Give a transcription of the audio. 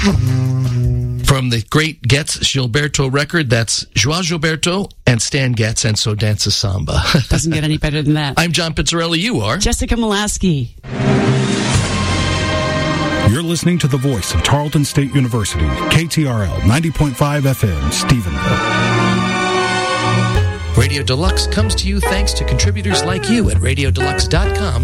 From the great Getz Gilberto record, that's Joao Gilberto and Stan Getz, and So Dances Samba. Doesn't get any better than that. I'm John Pizzarelli. You are? Jessica Molaski. You're listening to the voice of Tarleton State University, KTRL 90.5 FM, Stephenville. Radio Deluxe comes to you thanks to contributors like you at RadioDeluxe.com.